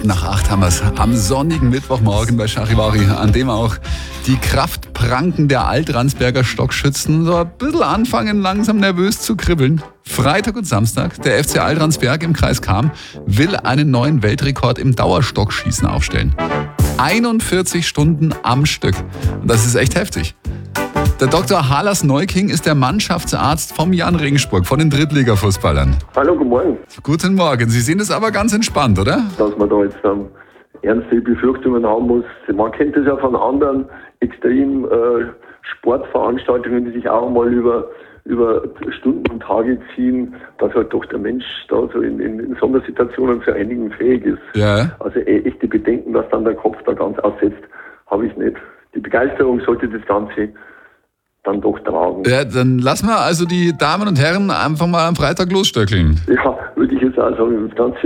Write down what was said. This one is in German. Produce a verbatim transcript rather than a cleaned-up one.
Minuten nach acht haben wir es am sonnigen Mittwochmorgen bei Charivari, an dem auch die Kraftpranken der Altransberger Stockschützen so ein bisschen anfangen langsam nervös zu kribbeln. Freitag und Samstag, der F C Altransberg im Kreis Cham will einen neuen Weltrekord im Dauerstockschießen aufstellen. einundvierzig Stunden am Stück. Und das ist echt heftig. Der Doktor Halas Neuking ist der Mannschaftsarzt vom Jan Regensburg, von den Drittliga-Fußballern. Hallo, guten Morgen. Guten Morgen. Sie sehen es aber ganz entspannt, oder? Dass man da jetzt ähm, ernste Befürchtungen haben muss. Man kennt das ja von anderen extrem äh, Sportveranstaltungen, die sich auch mal über, über Stunden und Tage ziehen, dass halt doch der Mensch da so in, in, in Sondersituationen zu einigen fähig ist. Ja. Also äh, echte Bedenken, dass dann der Kopf da ganz aussetzt, habe ich nicht. Die Begeisterung sollte das Ganze dann doch tragen. Ja, dann lassen wir also die Damen und Herren einfach mal am Freitag losstöckeln. Ja, würde ich jetzt auch sagen, das Ganze